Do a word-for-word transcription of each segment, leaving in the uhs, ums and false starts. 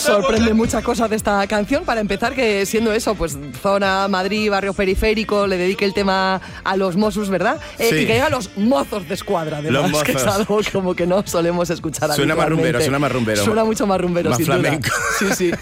sorprende muchas cosas de esta canción. Para empezar, que siendo eso, pues zona Madrid, barrio periférico, le dedique el tema a los Mossos, ¿verdad? Eh, Sí. Y que diga los mozos de escuadra, además, Los que es mozos. algo como que no solemos escuchar Suena más habitualmente. rumbero, suena más rumbero. Suena mucho más rumbero, Más sin flamenco. duda. Sí, sí.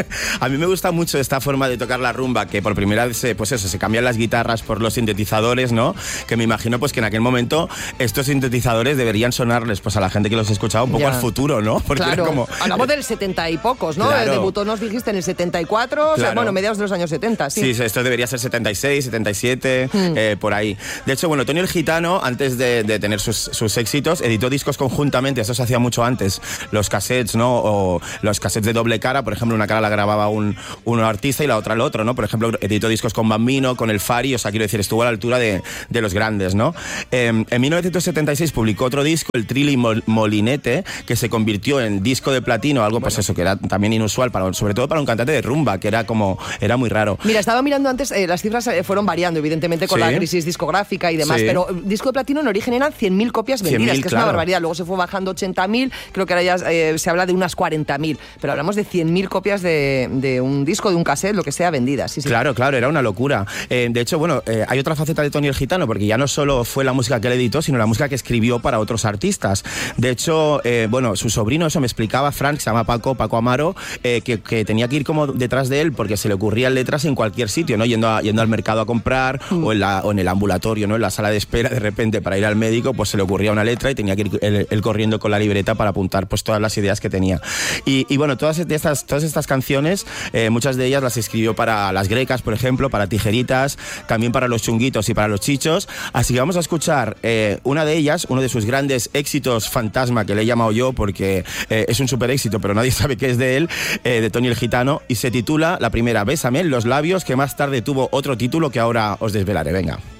A mí me gusta mucho esta forma de tocar la rumba, que por primera vez, eh, pues eso, se cambian las guitarras por los sintetizadores, ¿no? Que me imagino pues que en aquel momento estos sintetizadores deberían sonarles pues a la gente que los escuchaba un poco Ya. al futuro, ¿no? Porque Claro, era como... hablamos del setenta y pocos, ¿no? Claro. Debutó, nos dijiste, en el setenta y cuatro, o sea, Claro. bueno, mediados de los años setenta, sí. Sí, esto debería ser setenta y seis, setenta y siete, Hmm. eh, por ahí. De hecho, bueno, Tony el Gitano, antes de, de tener sus, sus éxitos, editó discos conjuntamente, eso se hacía mucho antes, los cassettes, ¿no? O los cassettes de doble cara, por ejemplo, una cara la grababa un, un artista y la otra el otro, ¿no? Por ejemplo, editó discos con Bambino, con El Fari, o sea, quiero decir, estuvo a la altura de, de los grandes, ¿no? Eh, en mil novecientos setenta y seis publicó otro disco, el Trilli Mol- Molinete, que se convirtió en disco de platino, algo pues eso, que era también inusual, para, sobre todo para un cantante de rumba, que era como, era muy raro. Mira, estaba mirando antes, eh, las cifras eh, fueron variando, evidentemente, con Sí. la crisis discográfica y demás, Sí. pero eh, disco de platino en origen eran cien mil copias cien vendidas, mil, que es claro. una barbaridad. Luego se fue bajando ochenta mil, creo que ahora ya eh, se habla de unas cuarenta mil, pero hablamos de cien mil copias de, de un disco, de un cassette, lo que sea, vendidas. Sí, sí. Claro, claro, era una locura. Eh, de hecho, bueno, eh, hay otra faceta de Tony el Gitano, porque ya no solo fue la música que él editó, sino la música que escribió para otros artistas. De hecho, eh, bueno, su sobrino, eso me explicaba Frank, se llama Paco, Paco Amaro, eh, que, que tenía que ir como detrás de él porque se le ocurrían letras en cualquier sitio, ¿no? Yendo, a- yendo al mercado a comprar mm. o, en la, o en el ambulatorio, ¿no? En la sala de espera, de repente, para ir al médico, pues se le ocurría una letra y tenía que ir él, él corriendo con la libreta para apuntar pues todas las ideas que tenía. Y, y bueno, todas estas, todas estas canciones, eh, muchas de ellas las escribió para Las Grecas, por ejemplo, para Tijeritas, también para Los Chunguitos y para Los Chichos. Así que vamos a escuchar eh, una de ellas, uno de sus grandes éxitos fantasma, que le he llamado yo porque eh, es un super éxito, pero nadie sabe qué es de él, eh, de Tony el Gitano, y se titula la primera, Bésame en los labios, que más tarde tuvo otro título que ahora os desvelaré. Venga.